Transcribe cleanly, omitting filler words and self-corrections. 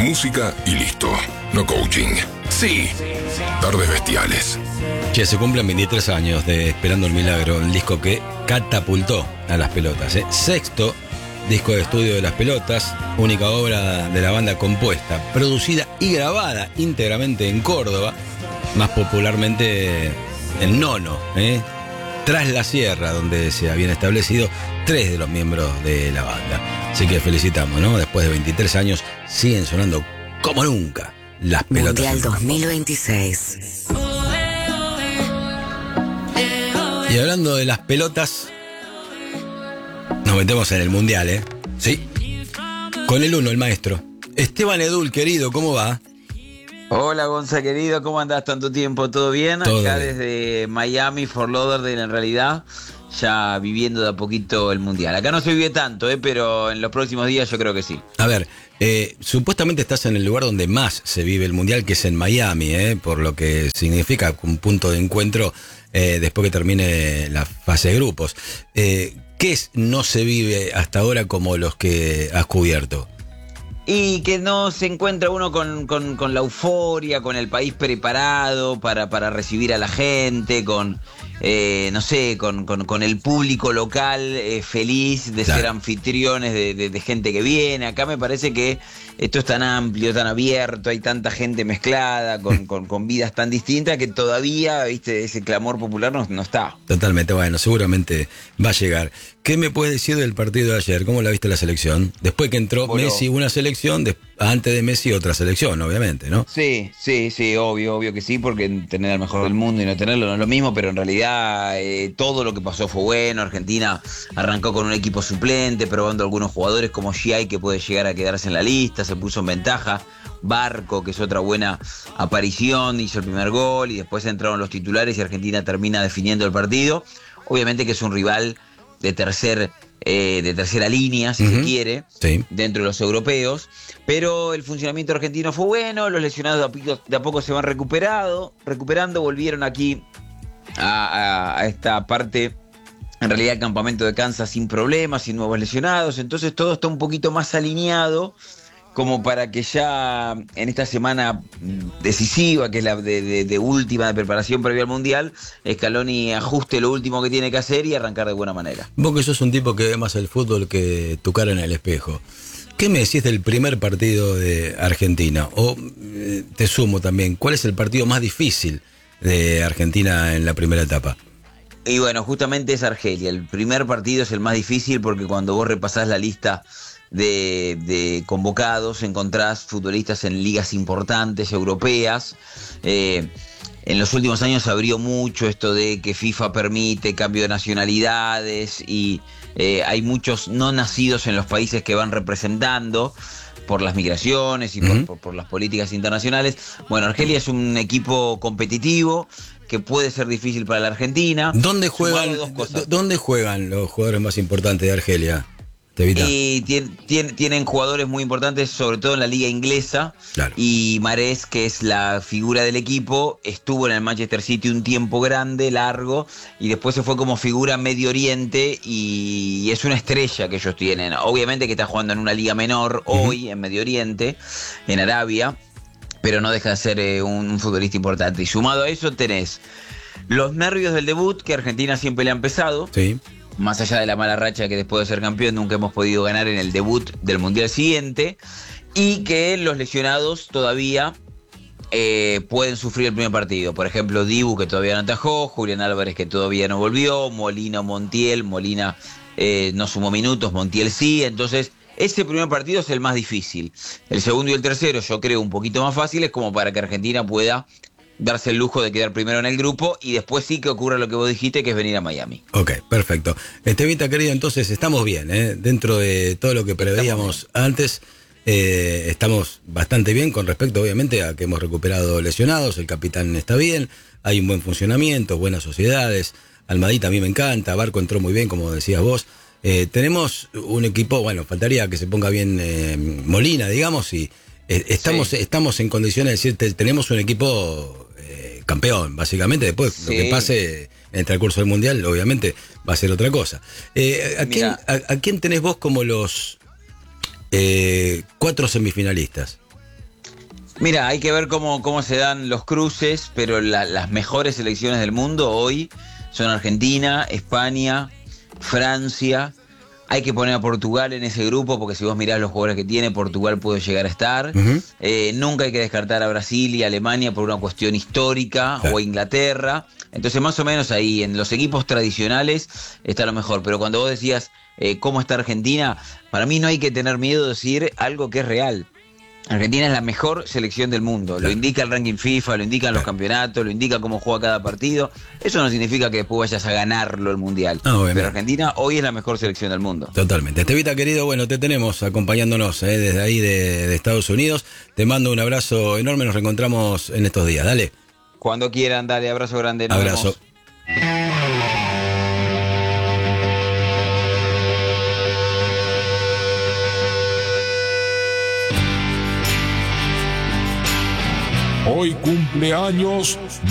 música y listo. No coaching. Sí, Tardes Bestiales. Che, se cumplen 23 años de Esperando el Milagro, el disco que catapultó a las pelotas. Sexto disco de estudio de las pelotas, única obra de la banda compuesta, producida y grabada íntegramente en Córdoba, más popularmente en Nono, tras la sierra, donde se habían establecido 3 de los miembros de la banda. Así que felicitamos, ¿no? Después de 23 años siguen sonando como nunca las pelotas. Mundial 2026. Y hablando de las pelotas, nos metemos en el Mundial, ¿eh? Sí. Con el 1, el maestro. Esteban Edul, querido, ¿cómo va? Hola, Gonza, querido, ¿cómo andás? ¿Tanto tiempo? ¿Todo bien? Todo Acá bien. desde Miami, Fort Lauderdale, en realidad, ya viviendo de a poquito el Mundial. Acá no se vive tanto, pero en los próximos días yo creo que sí. A ver, supuestamente estás en el lugar donde más se vive el Mundial, que es en Miami, por lo que significa un punto de encuentro después que termine la fase de grupos. ¿Qué no se vive hasta ahora como los que has cubierto? Y que no se encuentra uno con la euforia, con el país preparado para recibir a la gente, con el público local feliz de Claro. ser anfitriones de gente que viene. Acá me parece que esto es tan amplio, tan abierto, hay tanta gente mezclada, con vidas tan distintas, que todavía, viste, ese clamor popular no está. Totalmente, bueno, seguramente va a llegar. ¿Qué me puedes decir del partido de ayer? ¿Cómo la viste la selección? Después que entró Bueno. Messi, una selección, antes de Messi otra selección, obviamente, ¿no? Sí, obvio que sí, porque tener al mejor del mundo y no tenerlo no es lo mismo, pero en realidad todo lo que pasó fue bueno. Argentina arrancó con un equipo suplente, probando algunos jugadores como Giai, que puede llegar a quedarse en la lista, se puso en ventaja. Barco, que es otra buena aparición, hizo el primer gol y después entraron los titulares y Argentina termina definiendo el partido. Obviamente que es un rival de tercera línea, si se quiere, Sí. dentro de los europeos, pero el funcionamiento argentino fue bueno, los lesionados de a poco se van recuperando, volvieron aquí a esta parte, en realidad el campamento de Kansas sin problemas, sin nuevos lesionados, entonces todo está un poquito más alineado como para que ya en esta semana decisiva, que es la de última de preparación previa al Mundial, Scaloni ajuste lo último que tiene que hacer y arrancar de buena manera. Vos que sos un tipo que ve más el fútbol que tu cara en el espejo, ¿qué me decís del primer partido de Argentina? O te sumo también, ¿cuál es el partido más difícil de Argentina en la primera etapa? Y bueno, justamente es Argelia. El primer partido es el más difícil porque cuando vos repasás la lista de convocados encontrás futbolistas en ligas importantes, europeas. En los últimos años se abrió mucho esto de que FIFA permite cambio de nacionalidades y hay muchos no nacidos en los países que van representando por las migraciones y por las políticas internacionales. Bueno, Argelia es un equipo competitivo que puede ser difícil para la Argentina. ¿Dónde Sumado juegan, dos cosas. ¿Dónde juegan los jugadores más importantes de Argelia? Tevita. Y tienen jugadores muy importantes, sobre todo en la liga inglesa. Claro. Y Mahrez, que es la figura del equipo, estuvo en el Manchester City un tiempo grande, largo, y después se fue como figura Medio Oriente y es una estrella que ellos tienen. Obviamente que está jugando en una liga menor hoy en Medio Oriente, en Arabia, pero no deja de ser un futbolista importante. Y sumado a eso tenés los nervios del debut, que Argentina siempre le han pesado. Sí. Más allá de la mala racha que después de ser campeón nunca hemos podido ganar en el debut del Mundial siguiente, y que los lesionados todavía pueden sufrir el primer partido. Por ejemplo, Dibu, que todavía no atajó, Julián Álvarez, que todavía no volvió, Molina no sumó minutos, Montiel sí. Entonces ese primer partido es el más difícil. El segundo y el tercero yo creo un poquito más fáciles, como para que Argentina pueda darse el lujo de quedar primero en el grupo y después sí que ocurra lo que vos dijiste, que es venir a Miami. Ok, perfecto. Estevita, querido, entonces estamos bien, dentro de todo lo que preveíamos antes, estamos bastante bien con respecto, obviamente, a que hemos recuperado lesionados, el capitán está bien, hay un buen funcionamiento, buenas sociedades, Almadita a mí me encanta, Barco entró muy bien, como decías vos. Tenemos un equipo, bueno, faltaría que se ponga bien Molina, digamos, y estamos en condiciones de decir, tenemos un equipo campeón, básicamente. Después lo que pase en el transcurso del Mundial, obviamente, va a ser otra cosa. ¿A quién tenés vos como los 4 semifinalistas? Mira, hay que ver cómo se dan los cruces, pero las mejores selecciones del mundo hoy son Argentina, España, Francia. Hay que poner a Portugal en ese grupo, porque si vos mirás los jugadores que tiene, Portugal puede llegar a estar. Uh-huh. Nunca hay que descartar a Brasil y Alemania por una cuestión histórica, o a Inglaterra. Entonces, más o menos ahí, en los equipos tradicionales, está lo mejor. Pero cuando vos decías cómo está Argentina, para mí no hay que tener miedo de decir algo que es real. Argentina es la mejor selección del mundo. Lo indica el ranking FIFA, lo indican los campeonatos, lo indica cómo juega cada partido. Eso no significa que después vayas a ganarlo el Mundial. Pero Argentina hoy es la mejor selección del mundo. Totalmente. Estevita, querido, bueno, te tenemos acompañándonos desde ahí de Estados Unidos. Te mando un abrazo enorme, nos reencontramos en estos días. Dale. Cuando quieran, dale, abrazo grande. Nos abrazo. Vemos. Hoy cumpleaños